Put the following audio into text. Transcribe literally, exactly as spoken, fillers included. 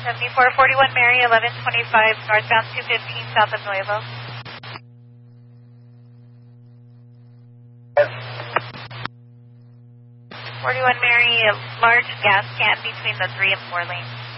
seventy-four forty-one Mary, eleven twenty-five, northbound two fifteen, south of Nuevo. forty-one Mary, a large gas can between the three and four lanes.